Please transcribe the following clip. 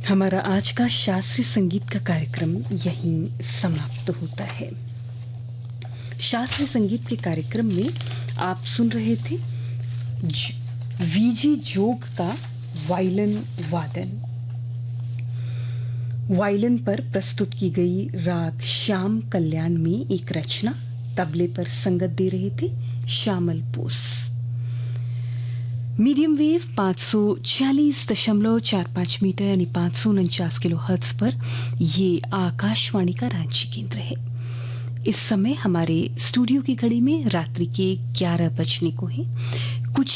हमारा आज का शास्त्रीय संगीत का कार्यक्रम यहीं समाप्त होता है। शास्त्रीय संगीत के कार्यक्रम में आप सुन रहे थे वीजी जोग का वायलिन वादन। वायलिन पर प्रस्तुत की गई राग श्याम कल्याण में एक रचना, तबले पर संगत दे रहे थे Shyamal Bose. Medium wave 546.45 metre यानी 549 किलो हर्ट्ज पर ये आकाशवाणी का रांची केंद्र है। इस समय हमारे स्टूडियो की घड़ी में रात्रि के 11 बजने को हैं। कुछ